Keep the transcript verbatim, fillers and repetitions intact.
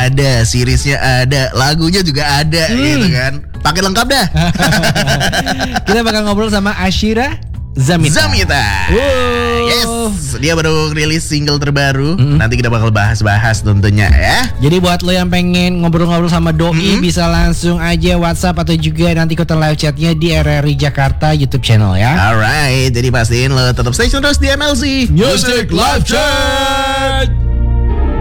ada, seriesnya ada, lagunya juga ada, hmm. gitu kan. Pakai lengkap dah. Kita bakal ngobrol sama Ashira Zamita. Zamita. Wow. Yes, dia baru rilis single terbaru. Mm-hmm. Nanti kita bakal bahas-bahas tentunya ya. Jadi buat lo yang pengen ngobrol-ngobrol sama Doi, mm-hmm. bisa langsung aja WhatsApp atau juga nanti ikutan live chatnya di R R I Jakarta YouTube channel ya. Alright, jadi pastiin lo tetap stay tune terus di M L Z Music Live Chat.